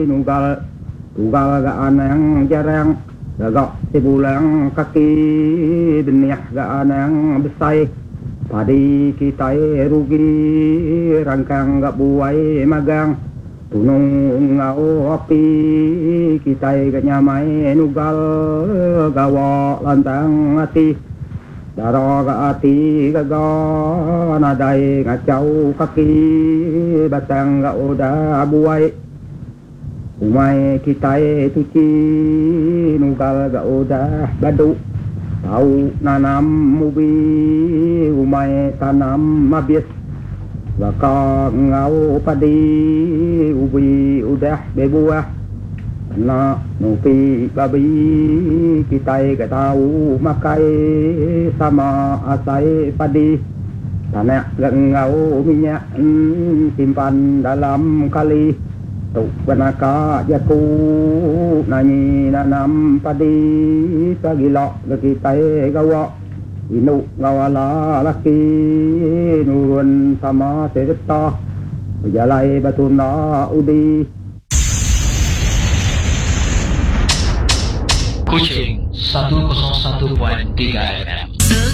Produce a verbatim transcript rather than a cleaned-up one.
nugal tugal gaan yang jarang gagak sebulan kaki benih gaan yang besar padi kita rugi rangkang gak buai magang tunung ngau api kita gak nyamai nugal gawa lantang hati daro gak hati gagal nadai ngacau kaki batang gak udah buai umai kita tuci nugal gak udah badu tahu nanam mubi umai tanam habis baka ngau padi ubi udah bebuah kena nupi babi kita gak tahu makai sama asai padi tanah gak ngau minyak simpan dalam kali tu benaka jaku nanyi nanam padi pagilok kita gawa inu ngawala laki nurun sama serta berjalai batuna udi Kucing seratus satu koma tiga F M.